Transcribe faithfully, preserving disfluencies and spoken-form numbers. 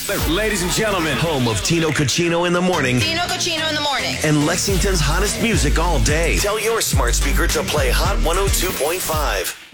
Ladies and gentlemen, home of Tino Cucino in the morning. Tino Cucino in the morning. And Lexington's hottest music all day. Tell your smart speaker to play Hot one oh two point five.